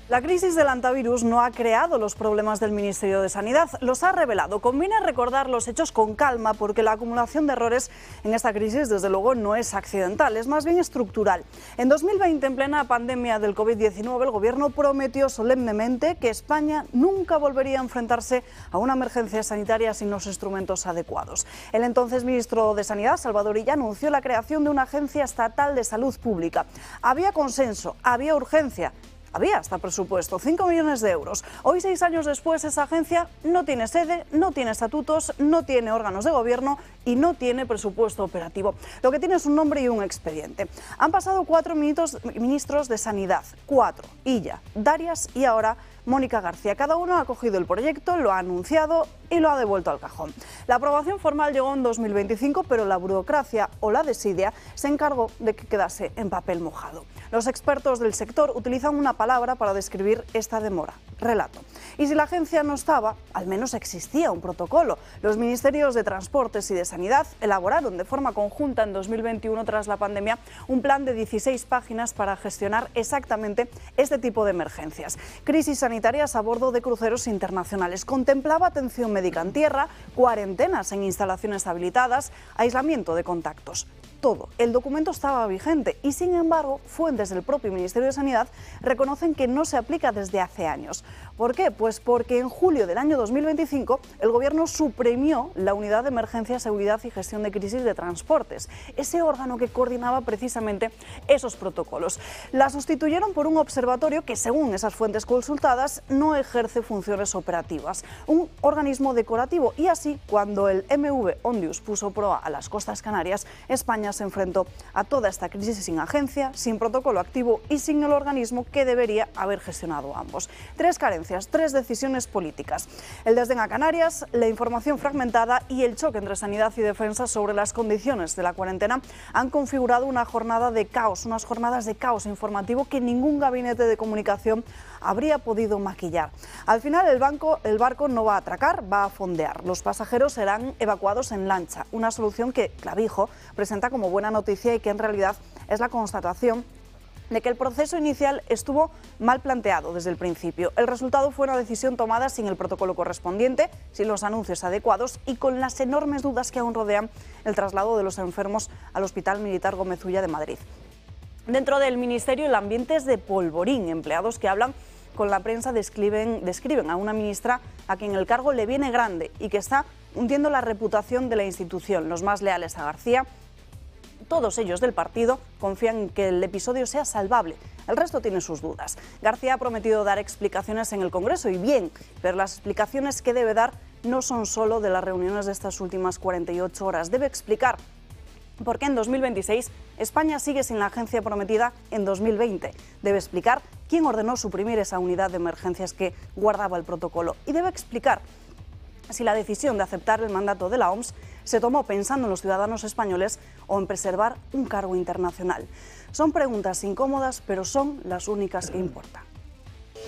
La crisis del hantavirus no ha creado los problemas del Ministerio de Sanidad, los ha revelado. Conviene recordar los hechos con calma porque la acumulación de errores en esta crisis, desde luego, no es accidental, es más bien estructural. En 2020, en plena pandemia del COVID-19, el Gobierno prometió solemnemente que España nunca volvería a enfrentarse a una emergencia sanitaria sin los instrumentos adecuados. El entonces ministro de Sanidad, Salvador Illa, anunció la creación de una agencia estatal de salud pública. Había consenso, había urgencia. Había hasta presupuesto, 5 millones de euros. Hoy, 6 años después, esa agencia no tiene sede, no tiene estatutos, no tiene órganos de gobierno y no tiene presupuesto operativo. Lo que tiene es un nombre y un expediente. Han pasado 4 ministros de Sanidad, 4, Illa, Darias y ahora Mónica García. Cada uno ha cogido el proyecto, lo ha anunciado y lo ha devuelto al cajón. La aprobación formal llegó en 2025, pero la burocracia o la desidia se encargó de que quedase en papel mojado. Los expertos del sector utilizan una palabra para describir esta demora: relato. Y si la agencia no estaba, al menos existía un protocolo. Los ministerios de Transportes y de Sanidad elaboraron de forma conjunta en 2021, tras la pandemia, un plan de 16 páginas para gestionar exactamente este tipo de emergencias. Crisis sanitarias a bordo de cruceros internacionales. Contemplaba atención médica en tierra, cuarentenas en instalaciones habilitadas, aislamiento de contactos. Todo. El documento estaba vigente y, sin embargo, fuentes del propio Ministerio de Sanidad reconocen que no se aplica desde hace años. ¿Por qué? Pues porque en julio del año 2025 el Gobierno suprimió la Unidad de Emergencia, Seguridad y Gestión de Crisis de Transportes, ese órgano que coordinaba precisamente esos protocolos. La sustituyeron por un observatorio que, según esas fuentes consultadas, no ejerce funciones operativas, un organismo decorativo. Y así, cuando el MV Ondius puso proa a las costas canarias, España se enfrentó a toda esta crisis sin agencia, sin protocolo activo y sin el organismo que debería haber gestionado ambos. 3 carencias, 3 decisiones políticas: el desdén a Canarias, la información fragmentada y el choque entre sanidad y defensa sobre las condiciones de la cuarentena han configurado una jornada de caos, unas jornadas de caos informativo que ningún gabinete de comunicación habría podido maquillar. Al final el barco no va a atracar, va a fondear. Los pasajeros serán evacuados en lancha, una solución que Clavijo presenta como buena noticia y que en realidad es la constatación de que el proceso inicial estuvo mal planteado desde el principio. El resultado fue una decisión tomada sin el protocolo correspondiente, sin los anuncios adecuados y con las enormes dudas que aún rodean el traslado de los enfermos al Hospital Militar Gómez Ulla de Madrid. Dentro del Ministerio el ambiente es de polvorín. Empleados que hablan con la prensa describen a una ministra a quien el cargo le viene grande y que está hundiendo la reputación de la institución. Los más leales a García, todos ellos del partido, confían en que el episodio sea salvable. El resto tiene sus dudas. García ha prometido dar explicaciones en el Congreso, y bien, pero las explicaciones que debe dar no son solo de las reuniones de estas últimas 48 horas. Debe explicar por qué en 2026 España sigue sin la agencia prometida en 2020. Debe explicar quién ordenó suprimir esa unidad de emergencias que guardaba el protocolo. Y debe explicar si la decisión de aceptar el mandato de la OMS se tomó pensando en los ciudadanos españoles o en preservar un cargo internacional. Son preguntas incómodas, pero son las únicas que importan.